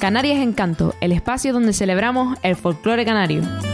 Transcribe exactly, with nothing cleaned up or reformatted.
Canarias Encanto, el espacio donde celebramos el folclore canario.